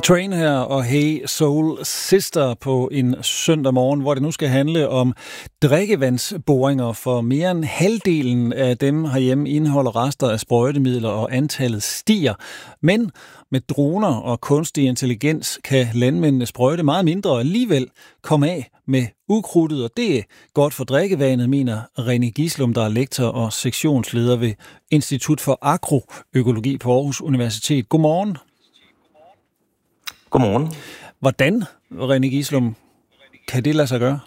Train her og Hey Soul Sister på en søndag morgen, hvor det nu skal handle om drikkevandsboringer, for mere end halvdelen af dem herhjemme indeholder rester af sprøjtemidler, og antallet stiger. Men med droner og kunstig intelligens kan landmændene sprøjte meget mindre og alligevel komme af med ukrudtet, og det er godt for drikkevandet, mener René Gislum, der er lektor og sektionsleder ved Institut for Agroøkologi på Aarhus Universitet. Godmorgen. Godmorgen. Hvordan, René Gislum, kan det lade sig gøre?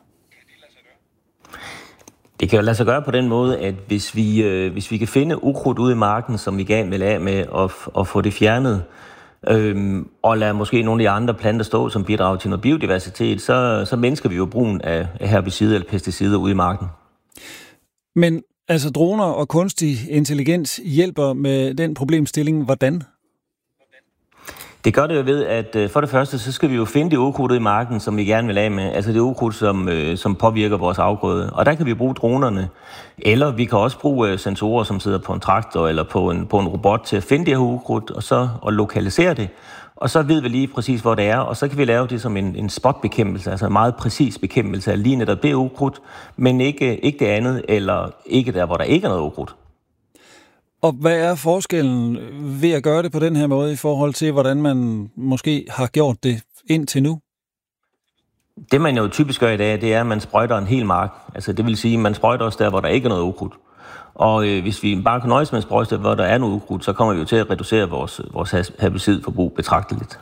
Det kan jo lade sig gøre på den måde, at hvis vi kan finde ukrudt ude i marken, som vi gerne vil af med at få det fjernet, og lade måske nogle af de andre planter stå, som bidrager til noget biodiversitet, så mindsker vi jo brugen af herbicider eller pesticider ude i marken. Men altså droner og kunstig intelligens hjælper med den problemstilling. Hvordan? Det gør det jo ved, at for det første, så skal vi jo finde det ukrudt i marken, som vi gerne vil af med. Altså det ukrudt, som påvirker vores afgrøde. Og der kan vi bruge dronerne. Eller vi kan også bruge sensorer, som sidder på en traktor eller på en robot til at finde det her ukrudt, og så at lokalisere det. Og så ved vi lige præcis, hvor det er, og så kan vi lave det som en spotbekæmpelse, altså en meget præcis bekæmpelse af lige netop det ukrudt, men ikke det andet, eller ikke der, hvor der ikke er noget ukrudt. Og hvad er forskellen ved at gøre det på den her måde i forhold til, hvordan man måske har gjort det indtil nu? Det man jo typisk gør i dag, det er, at man sprøjter en hel mark. Altså det vil sige, at man sprøjter også der, hvor der ikke er noget ukrudt. Og hvis vi bare kan nøjes med at sprøjte, hvor der er noget ukrudt, så kommer vi jo til at reducere vores herbicidforbrug betragteligt.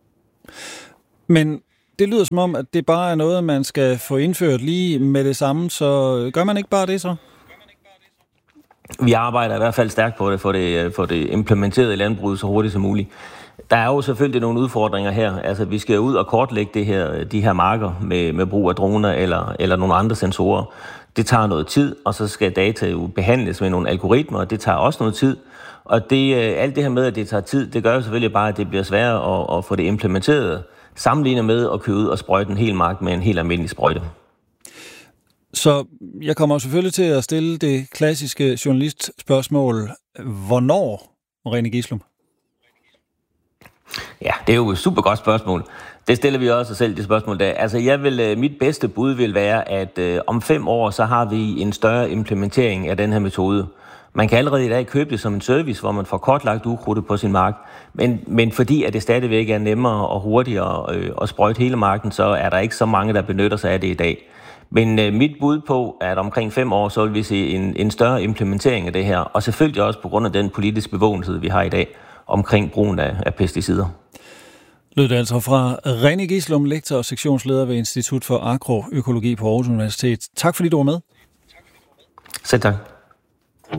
Men det lyder som om, at det bare er noget, man skal få indført lige med det samme, så gør man ikke bare det så? Vi arbejder i hvert fald stærkt på det, for det implementeret i landbruget så hurtigt som muligt. Der er jo selvfølgelig nogle udfordringer her. Altså, vi skal ud og kortlægge de her marker med brug af droner eller nogle andre sensorer. Det tager noget tid, og så skal data jo behandles med nogle algoritmer, og det tager også noget tid. Og alt det her med, at det tager tid, det gør jo selvfølgelig bare, at det bliver sværere at få det implementeret, sammenlignet med at køre ud og sprøjte en hel mark med en helt almindelig sprøjte. Så jeg kommer selvfølgelig til at stille det klassiske journalistspørgsmål. Hvornår, René Gislum? Ja, det er jo et super godt spørgsmål. Det stiller vi også os selv, det spørgsmål der. Altså, mit bedste bud vil være, at om 5 år, så har vi en større implementering af den her metode. Man kan allerede i dag købe det som en service, hvor man får kortlagt ukrudtet på sin mark. Men fordi at det stadigvæk er nemmere og hurtigere at sprøjte hele marken, så er der ikke så mange, der benytter sig af det i dag. Men mit bud på, at omkring 5 år, så vil vi se en større implementering af det her, og selvfølgelig også på grund af den politiske bevågenhed, vi har i dag omkring brugen af pesticider. Lød det altså fra René Gislum, lektor og sektionsleder ved Institut for Agroøkologi på Aarhus Universitet. Tak fordi du var med. Selv tak.